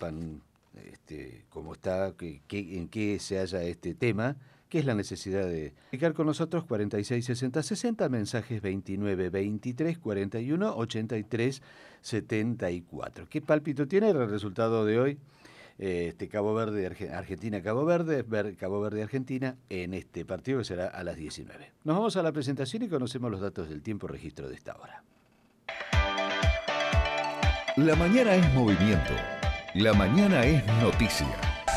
sepan cómo está, en qué se halla este tema, que es la necesidad de comunicar con nosotros. 46 60 60, mensajes 29 23 41 83 74. ¿Qué pálpito tiene el resultado de hoy? Cabo Verde, Argentina, Cabo Verde, Cabo Verde, Argentina, en este partido que será a las 19. Nos vamos a la presentación y conocemos los datos del tiempo registro de esta hora. La mañana es movimiento. La mañana es noticia.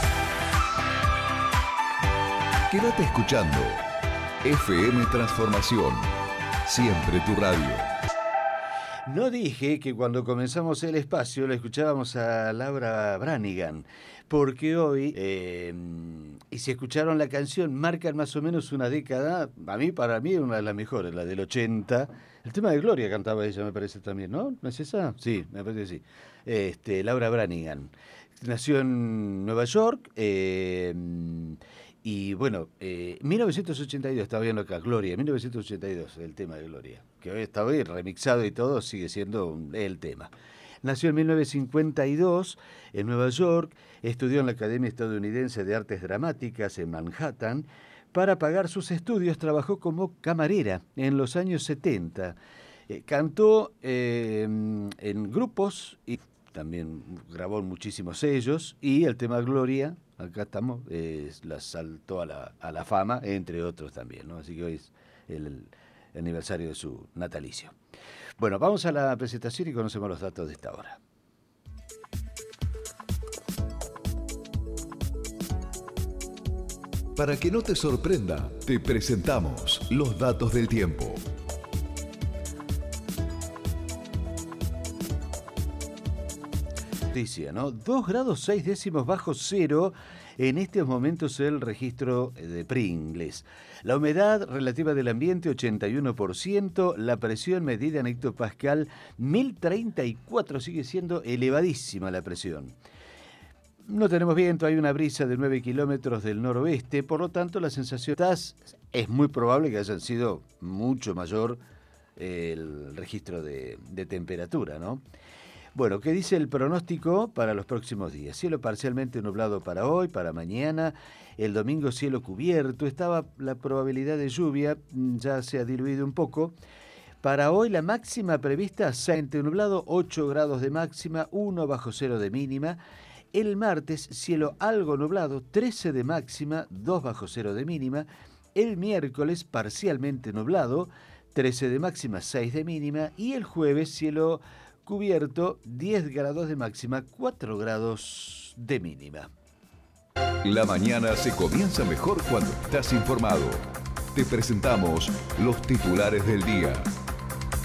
Quédate escuchando. FM Transformación. Siempre tu radio. No dije que cuando comenzamos el espacio le escuchábamos a Laura Branigan, porque hoy, y si escucharon la canción, marcan más o menos una década, para mí una de las mejores, la del 80. El tema de Gloria cantaba ella, me parece también, ¿no? ¿No es esa? Sí, me parece que sí. Laura Branigan. Nació en Nueva York, y bueno, 1982, estaba viendo acá, Gloria, 1982, el tema de Gloria, que hoy está hoy remixado y todo, sigue siendo el tema. Nació en 1952 en Nueva York, estudió en la Academia Estadounidense de Artes Dramáticas en Manhattan. Para pagar sus estudios trabajó como camarera en los años 70. Cantó en grupos y también grabó muchísimos sellos, y el tema Gloria, acá estamos, la saltó a la fama, entre otros también, ¿no? Así que hoy es el aniversario de su natalicio. Bueno, vamos a la presentación y conocemos los datos de esta hora. Para que no te sorprenda, te presentamos los datos del tiempo. ¿No? 2 grados 6 décimos bajo cero en estos momentos el registro de Pringles. La humedad relativa del ambiente 81%, la presión medida en hectopascal 1034, sigue siendo elevadísima la presión. No tenemos viento, hay una brisa de 9 kilómetros del noroeste, por lo tanto la sensación es muy probable que hayan sido mucho mayor el registro de temperatura, ¿no? Bueno, ¿qué dice el pronóstico para los próximos días? Cielo parcialmente nublado para hoy, para mañana. El domingo cielo cubierto. Estaba la probabilidad de lluvia, ya se ha diluido un poco. Para hoy la máxima prevista, cielo nublado, 8 grados de máxima, 1 bajo cero de mínima. El martes, cielo algo nublado, 13 de máxima, 2 bajo cero de mínima. El miércoles, parcialmente nublado, 13 de máxima, 6 de mínima. Y el jueves, cielo cubierto, 10 grados de máxima, 4 grados de mínima. La mañana se comienza mejor cuando estás informado. Te presentamos los titulares del día.